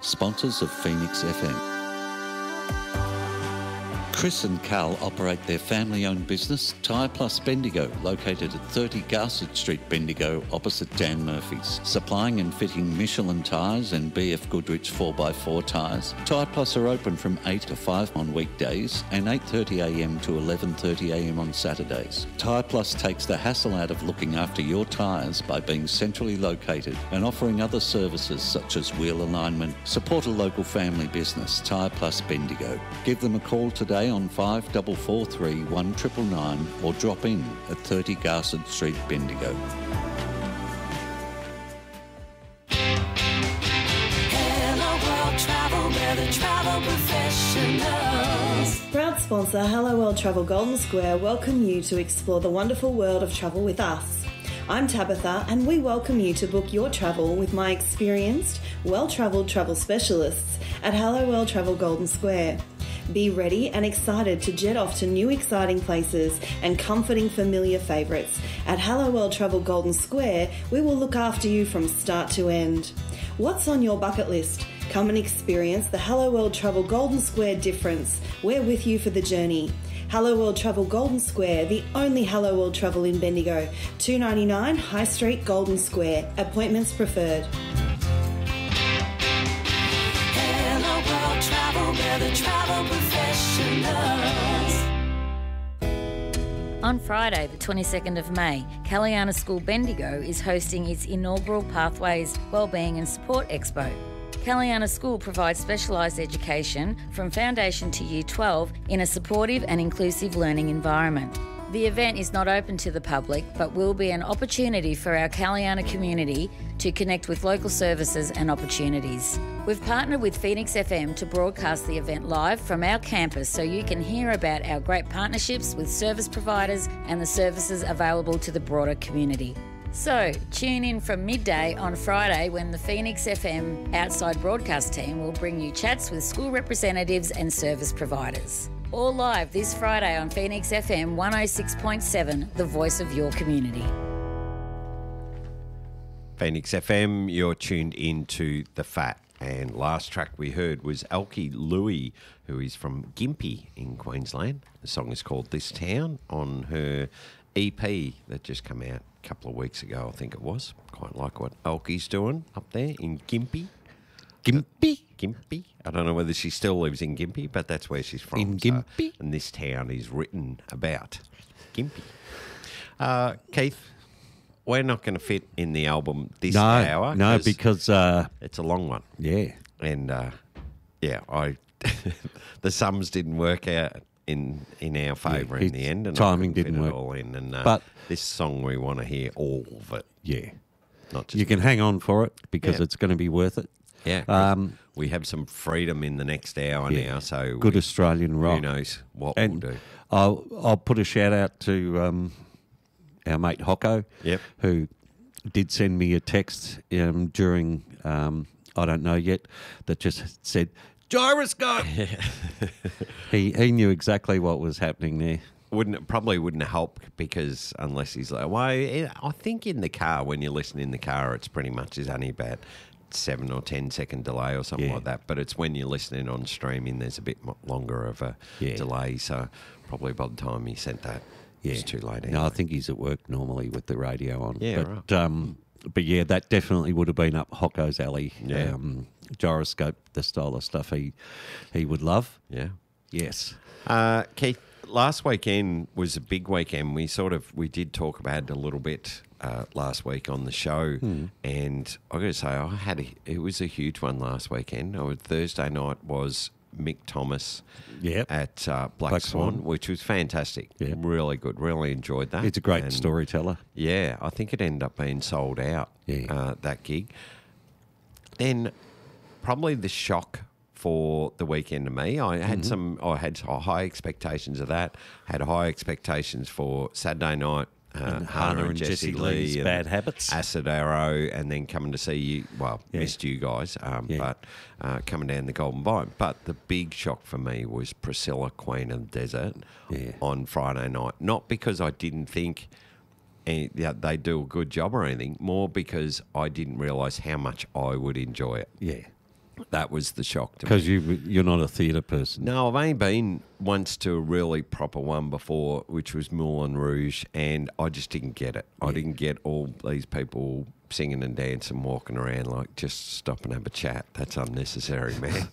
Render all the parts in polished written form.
sponsors of Phoenix FM. Chris and Carl operate their family-owned business, Tyre Plus Bendigo, located at 30 Garsett Street, Bendigo, opposite Dan Murphy's. Supplying and fitting Michelin tyres and BF Goodrich 4x4 tyres. Tyre Plus are open from 8 to 5 on weekdays and 8:30am to 11:30am on Saturdays. Tyre Plus takes the hassle out of looking after your tyres by being centrally located and offering other services such as wheel alignment. Support a local family business, Tyre Plus Bendigo. Give them a call today on 5443 1999 or drop in at 30 Garsett Street, Bendigo. Hello World Travel, we're the travel professionals. Proud sponsor Hello World Travel Golden Square welcome you to explore the wonderful world of travel with us. I'm Tabitha and we welcome you to book your travel with my experienced, well-travelled travel specialists at Hello World Travel Golden Square. Be ready and excited to jet off to new exciting places and comforting familiar favourites. At Hello World Travel Golden Square, we will look after you from start to end. What's on your bucket list? Come and experience the Hello World Travel Golden Square difference. We're with you for the journey. Hello World Travel Golden Square, the only Hello World Travel in Bendigo. 299 High Street, Golden Square. Appointments preferred. We're the travel professionals. On Friday, the 22nd of May, Kalyana School Bendigo is hosting its inaugural Pathways, Wellbeing and Support Expo. Kalyana School provides specialised education from Foundation to Year 12 in a supportive and inclusive learning environment. The event is not open to the public, but will be an opportunity for our Kalyana community to connect with local services and opportunities. We've partnered with Phoenix FM to broadcast the event live from our campus so you can hear about our great partnerships with service providers and the services available to the broader community. So, tune in from midday on Friday when the Phoenix FM outside broadcast team will bring you chats with school representatives and service providers. All live this Friday on Phoenix FM 106.7, the voice of your community. Phoenix FM, you're tuned into The Fat. And last track we heard was Elkie Louie, who is from Gympie in Queensland. The song is called This Town on her EP that just came out a couple of weeks ago, I think it was. Quite like what Elkie's doing up there in Gympie. Gympie. I don't know whether she still lives in Gympie, but that's where she's from. In Gympie? And this town is written about Gympie. Keith, we're not going to fit in the album this hour. No, because... it's a long one. Yeah. And, the sums didn't work out in our favour in the end. And timing didn't work. All in. And, but this song, we want to hear all of it. Yeah. Not just you can hang on for it because it's going to be worth it. Yeah, we have some freedom in the next hour now, so good Australian rock. Who knows what we'll do? I'll put a shout out to our mate Hocko, who did send me a text during I don't know yet that just said gyroscope. He knew exactly what was happening there. Probably wouldn't help because unless he's like, well, I think in the car when you listen in the car, it's pretty much is only about 7 or 10 second delay or something like that. But it's when you're listening on streaming, there's a bit longer of a delay. So probably by the time he sent that, it's too late. Anyway. No, I think he's at work normally with the radio on. Yeah, right. But yeah, that definitely would have been up Hocko's alley. Yeah. Gyroscope, the style of stuff he would love. Yeah. Yes. Keith, last weekend was a big weekend. We did talk about it a little bit last week on the show, and I got to say, it was a huge one last weekend. Thursday night was Mick Thomas at Black Swan, which was fantastic. Yep. Really good. Really enjoyed that. He's a great storyteller. Yeah, I think it ended up being sold out, that gig. Then probably the shock for the weekend to me. I had high expectations of that. Had high expectations for Saturday night. Hannah and Jessie Lee's Bad Habits. Acid Arrow, and then coming to see you. Well, missed you guys, but coming down the Golden Vine. But the big shock for me was Priscilla, Queen of the Desert, on Friday night. Not because I didn't think they do a good job or anything, more because I didn't realise how much I would enjoy it. Yeah. That was the shock to me. Because you're not a theatre person. No, I've only been once to a really proper one before, which was Moulin Rouge, and I just didn't get it. I didn't get all these people singing and dancing, walking around, like, just stop and have a chat. That's unnecessary, man.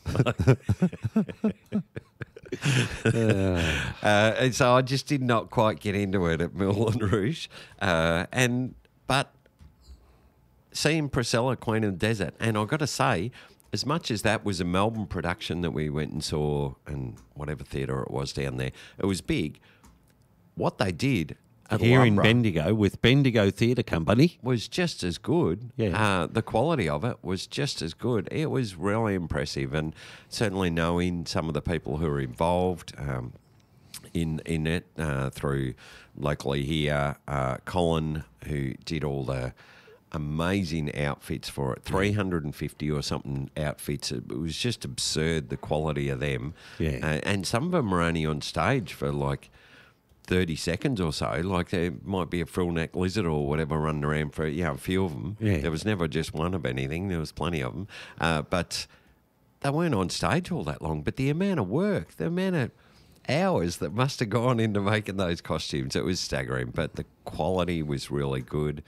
And so I just did not quite get into it at Moulin Rouge. But seeing Priscilla, Queen of the Desert, and I've got to say, as much as that was a Melbourne production that we went and saw in whatever theatre it was down there, it was big. What they did at Here in Lumbra Bendigo with Bendigo Theatre Company. was just as good. Yeah. The quality of it was just as good. It was really impressive, and certainly knowing some of the people who are involved in it through locally here, Colin, who did all the amazing outfits for it, 350 or something outfits. It was just absurd, the quality of them. Yeah. And some of them were only on stage for like 30 seconds or so. Like there might be a frill-neck lizard or whatever running around for, a few of them. Yeah. There was never just one of anything. There was plenty of them. But they weren't on stage all that long. But the amount of work, the amount of hours that must have gone into making those costumes, it was staggering. But the quality was really good.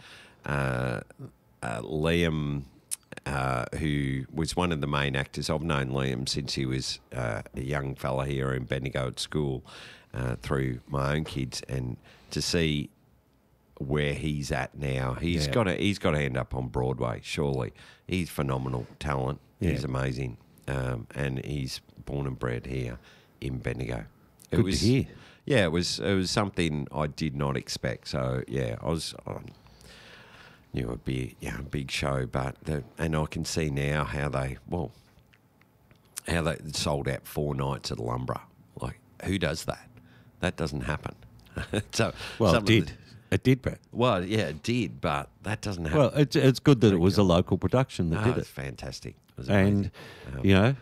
Liam, who was one of the main actors, I've known Liam since he was a young fella here in Bendigo at school, through my own kids, and to see where he's at now, he's got to end up on Broadway. Surely, he's phenomenal talent. Yeah. He's amazing, and he's born and bred here in Bendigo. Good to hear. Yeah, it was something I did not expect. So yeah, I knew it'd be a big show, and I can see now how they sold out 4 nights at Lumbra. Like, who does that? That doesn't happen. So, Well, it did. It did, Brett. Well, yeah, it did, but that doesn't happen. Well, it's good that it was a local production that did It's it. fantastic. It was And, amazing.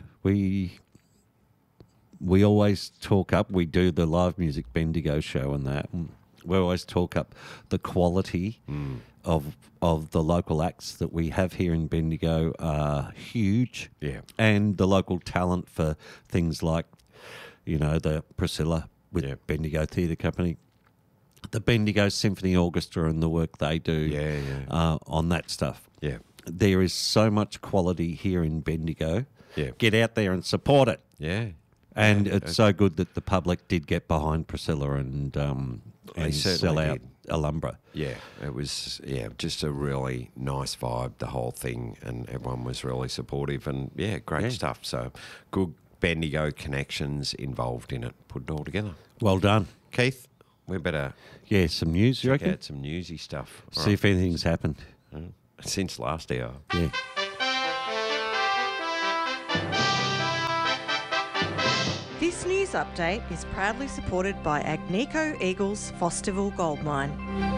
we always talk up, we do the live music Bendigo show and that. And we always talk up the quality of the local acts that we have here in Bendigo are huge. Yeah. And the local talent for things like, the Priscilla with Bendigo Theatre Company, the Bendigo Symphony Orchestra and the work they do on that stuff. Yeah. There is so much quality here in Bendigo. Yeah. Get out there and support it. Yeah. And it's so good that the public did get behind Priscilla and They sell certainly out did. Alumbra. Yeah, it was just a really nice vibe, the whole thing, and everyone was really supportive, and great stuff. So good Bendigo connections involved in it, put it all together. Well done. Keith, we better Yeah, some news, you check reckon? out some newsy stuff. All See if anything's happened. right. Since last hour. Yeah. This news update is proudly supported by Agnico Eagles Fosterville Gold Mine.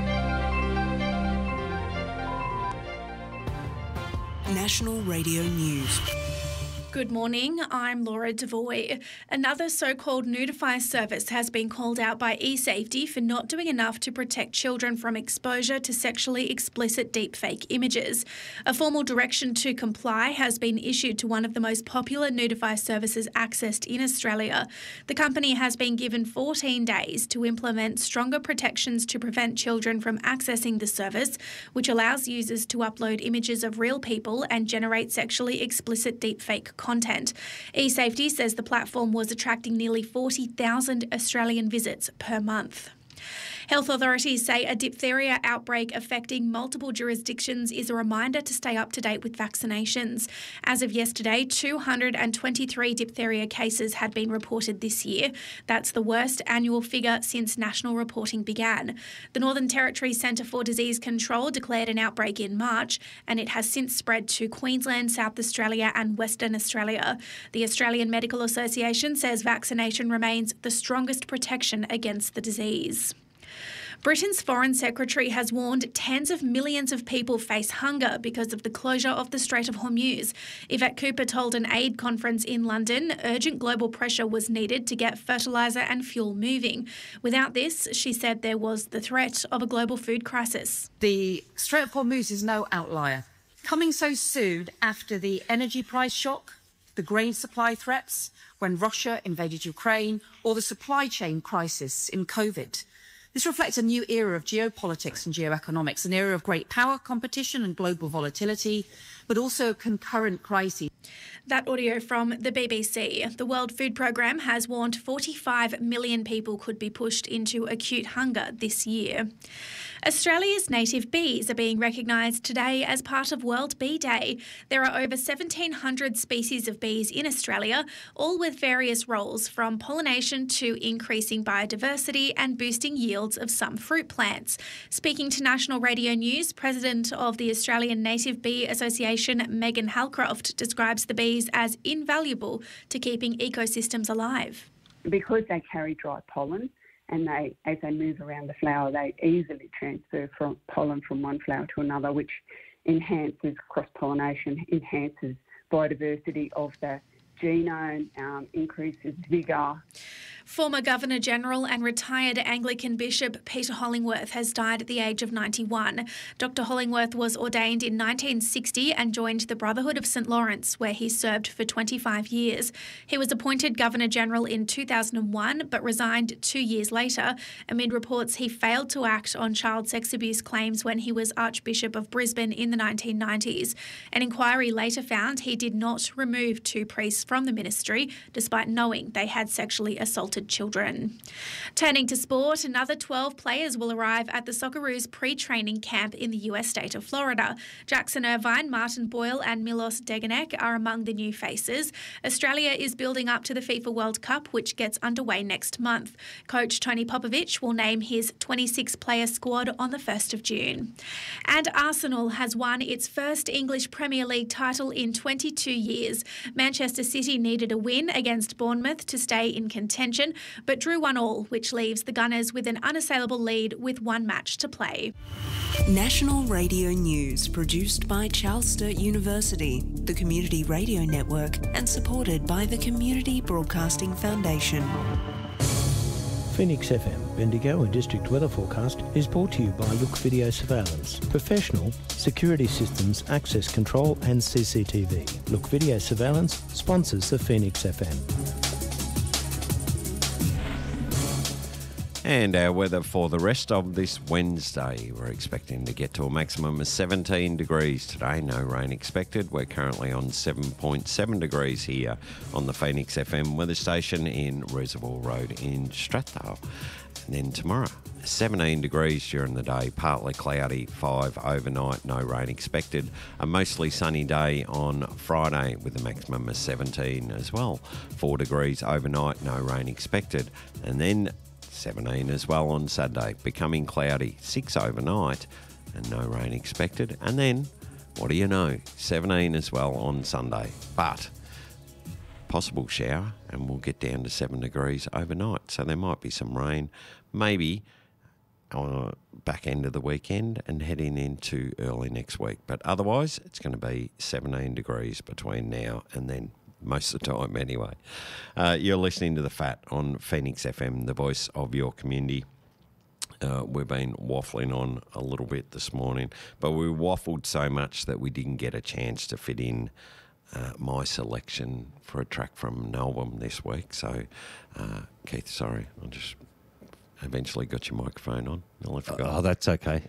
National Radio News. Good morning, I'm Laura Devoy. Another so-called Notify service has been called out by eSafety for not doing enough to protect children from exposure to sexually explicit deepfake images. A formal direction to comply has been issued to one of the most popular Notify services accessed in Australia. The company has been given 14 days to implement stronger protections to prevent children from accessing the service, which allows users to upload images of real people and generate sexually explicit deepfake content. eSafety says the platform was attracting nearly 40,000 Australian visits per month. Health authorities say a diphtheria outbreak affecting multiple jurisdictions is a reminder to stay up to date with vaccinations. As of yesterday, 223 diphtheria cases had been reported this year. That's the worst annual figure since national reporting began. The Northern Territory Centre for Disease Control declared an outbreak in March, and it has since spread to Queensland, South Australia and Western Australia. The Australian Medical Association says vaccination remains the strongest protection against the disease. Britain's Foreign Secretary has warned tens of millions of people face hunger because of the closure of the Strait of Hormuz. Yvette Cooper told an aid conference in London urgent global pressure was needed to get fertiliser and fuel moving. Without this, she said there was the threat of a global food crisis. The Strait of Hormuz is no outlier. Coming so soon after the energy price shock the grain supply threats when Russia invaded Ukraine, or the supply chain crisis in COVID. This reflects a new era of geopolitics and geoeconomics, an era of great power competition and global volatility, but also concurrent crises. That audio from the BBC. The World Food Programme has warned 45 million people could be pushed into acute hunger this year. Australia's native bees are being recognised today as part of World Bee Day. There are over 1,700 species of bees in Australia, all with various roles, from pollination to increasing biodiversity and boosting yields of some fruit plants. Speaking to National Radio News, President of the Australian Native Bee Association, Megan Halcroft, describes the bees as invaluable to keeping ecosystems alive. Because they carry dry pollen, and as they move around the flower, they easily transfer from pollen from one flower to another, which enhances cross-pollination, enhances biodiversity of the genome, increases vigour. Former Governor-General and retired Anglican Bishop Peter Hollingworth has died at the age of 91. Dr Hollingworth was ordained in 1960 and joined the Brotherhood of St Lawrence, where he served for 25 years. He was appointed Governor-General in 2001 but resigned 2 years later amid reports he failed to act on child sex abuse claims when he was Archbishop of Brisbane in the 1990s. An inquiry later found he did not remove 2 priests from the ministry, despite knowing they had sexually assaulted children. Turning to sport, another 12 players will arrive at the Socceroos pre-training camp in the US state of Florida. Jackson Irvine, Martin Boyle and Milos Degenek are among the new faces. Australia is building up to the FIFA World Cup, which gets underway next month. Coach Tony Popovich will name his 26-player squad on the 1st of June. And Arsenal has won its first English Premier League title in 22 years. Manchester City needed a win against Bournemouth to stay in contention, but drew 1-1, which leaves the Gunners with an unassailable lead with 1 match to play. National Radio News, produced by Charles Sturt University, the Community Radio Network, and supported by the Community Broadcasting Foundation. Phoenix FM, Bendigo and District Weather Forecast is brought to you by Look Video Surveillance. Professional security systems, access control and CCTV. Look Video Surveillance sponsors the Phoenix FM. And our weather for the rest of this Wednesday. We're expecting to get to a maximum of 17 degrees today. No rain expected. We're currently on 7.7 degrees here on the Phoenix FM weather station in Reservoir Road in Strathdale. And then tomorrow, 17 degrees during the day, partly cloudy, 5 overnight, no rain expected. A mostly sunny day on Friday with a maximum of 17 as well. 4 degrees overnight, no rain expected. And then 17 as well on Saturday, becoming cloudy, 6 overnight and no rain expected. And then, what do you know, 17 as well on Sunday, but possible shower and we'll get down to 7 degrees overnight. So there might be some rain, maybe on back end of the weekend and heading into early next week. But otherwise, it's going to be 17 degrees between now and then. Most of the time anyway. You're listening to The Fat on Phoenix FM, the voice of your community. We've been waffling on a little bit this morning, but we waffled so much that we didn't get a chance to fit in my selection for a track from an album this week. So, Keith, sorry, I just eventually got your microphone on. I forgot. Oh, that's okay.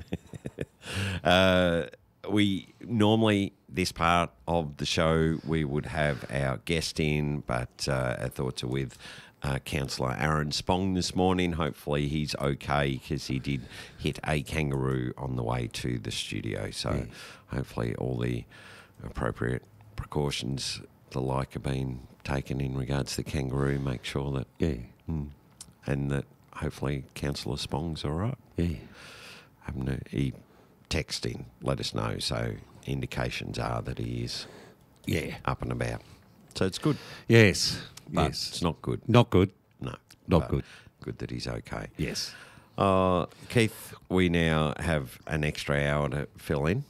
We normally, this part of the show, we would have our guest in, but our thoughts are with Councillor Aaron Spong this morning. Hopefully he's okay because he did hit a kangaroo on the way to the studio. So hopefully all the appropriate precautions, the like, are being taken in regards to the kangaroo. Make sure that, and that hopefully Councillor Spong's all right. Yeah. He text in, let us know. So indications are that he is up and about. So it's good. Yes. But it's not good. Not good. No. Not good. Good that he's okay. Yes. Keith, we now have an extra hour to fill in.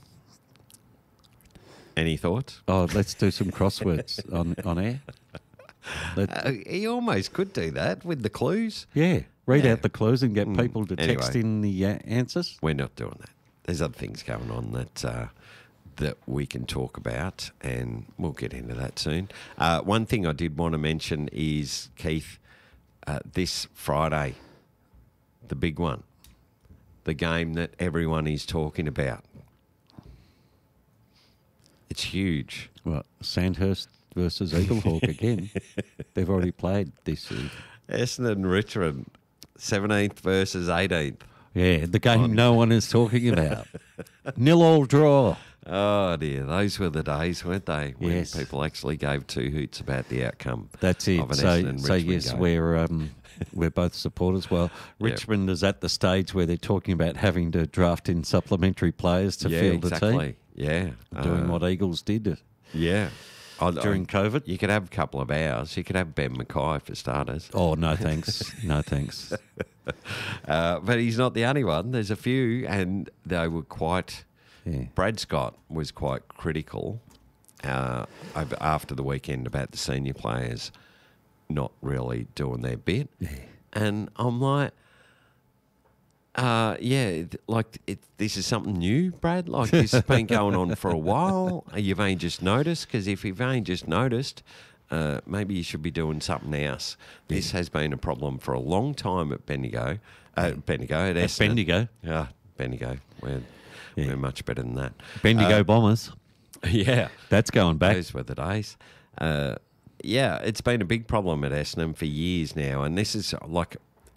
Any thoughts? Oh, let's do some crosswords on air. He almost could do that with the clues. Yeah. Read out the clues and get people to text Anyway, in the answers. We're not doing that. There's other things going on that that we can talk about, and we'll get into that soon. One thing I did want to mention is, Keith, this Friday, the big one, the game that everyone is talking about. It's huge. Well, Sandhurst versus Eaglehawk again. They've already played this year. Essendon Richmond, 17th versus 18th. Yeah, the game no one is talking about. 0-0 draw. Oh, dear. Those were the days, weren't they? When Yes. people actually gave two hoots about the outcome. That's it. Of an So Essendon-Richmond yes, game. we're both supporters. Well, Richmond is at the stage where they're talking about having to draft in supplementary players to field the team. Yeah. Doing what Eagles did Yeah. during COVID. You could have a couple of hours. You could have Ben Mackay for starters. Oh, no thanks. No thanks. But he's not the only one. There's a few, and they were quite... Yeah. Brad Scott was quite critical after the weekend about the senior players not really doing their bit. Yeah. And I'm like... this is something new, Brad. Like, this has been going on for a while. You've only just noticed, because if you've only just noticed, maybe you should be doing something else. This has been a problem for a long time at Bendigo. At Essendon. Bendigo. Yeah, Bendigo. We're much better than that. Bendigo Bombers. Yeah. That's going back. Those were the days. It's been a big problem at Essendon for years now, and this is like...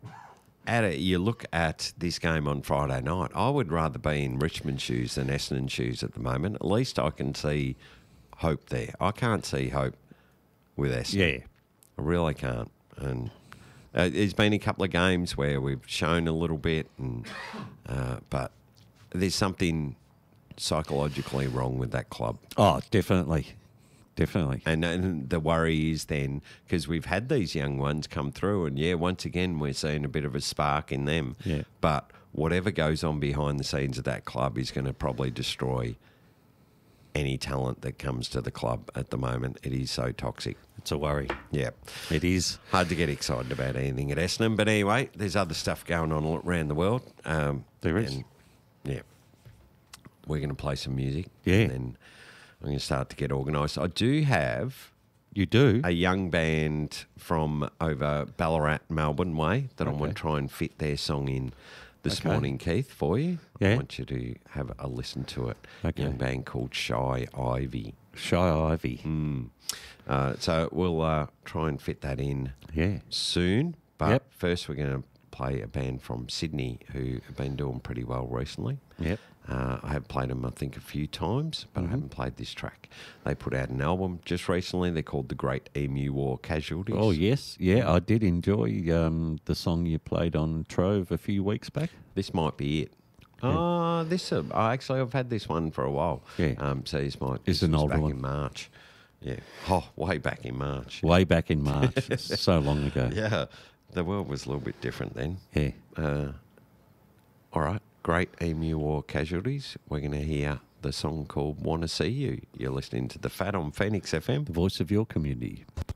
You look at this game on Friday night, I would rather be in Richmond shoes than Essendon shoes at the moment. At least I can see hope there. I can't see hope with Essendon. Yeah. I really can't. And there's been a couple of games where we've shown a little bit, and but there's something psychologically wrong with that club. Oh, definitely. Definitely. And the worry is then, because we've had these young ones come through, and once again, we're seeing a bit of a spark in them. Yeah. But whatever goes on behind the scenes of that club is going to probably destroy any talent that comes to the club at the moment. It is so toxic. It's a worry. Yeah. It is. Hard to get excited about anything at Essendon. But anyway, there's other stuff going on all around the world. There is. And, we're going to play some music. Yeah. And then I'm going to start to get organised. I do have... You do? A young band from over Ballarat, Melbourne way that I want to try and fit their song in this morning, Keith, for you. Yeah. I want you to have a listen to it. Okay. Young band called Shy Ivy. Shy Ivy. So we'll try and fit that in soon. But first we're going to play a band from Sydney who have been doing pretty well recently. Yep. I have played them, I think, a few times, but I haven't played this track. They put out an album just recently. They're called The Great Emu War Casualties. Oh, yes. Yeah, I did enjoy the song you played on Trove a few weeks back. This might be it. Yeah. I've had this one for a while. Yeah. So this It's an was older back one. in March. Yeah. Oh, way back in March. Way back in March. So long ago. Yeah. The world was a little bit different then. Yeah. All right. Great Emu War Casualties. We're going to hear the song called Wanna See You. You're listening to The Fat on Phoenix FM. The voice of your community.